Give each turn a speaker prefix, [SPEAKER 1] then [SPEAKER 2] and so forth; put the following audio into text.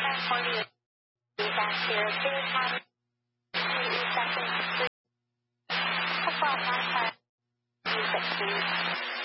[SPEAKER 1] 40 back here. Clear time. 30 seconds. Football 9 5. Music, please.